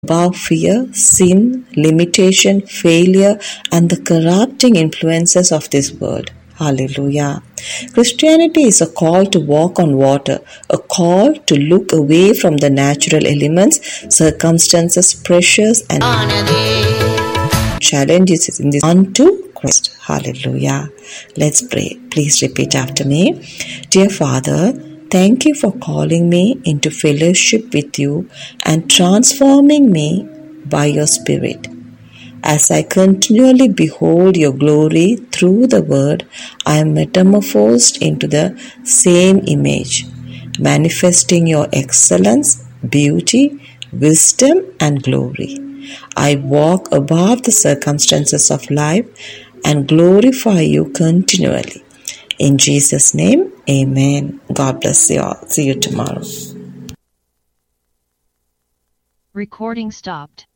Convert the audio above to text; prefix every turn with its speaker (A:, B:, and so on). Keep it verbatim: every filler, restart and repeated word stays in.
A: above fear, sin, limitation, failure, and the corrupting influences of this world. Hallelujah. Christianity is a call to walk on water, a call to look away from the natural elements, circumstances, pressures, and challenges in this unto Christ. Hallelujah. Let's pray. Please repeat after me. Dear Father, thank you for calling me into fellowship with you and transforming me by your Spirit. As I continually behold your glory through the word, I am metamorphosed into the same image, manifesting your excellence, beauty, wisdom, and glory. I walk above the circumstances of life and glorify you continually. In Jesus' name, amen. God bless you all. See you tomorrow.
B: Recording stopped.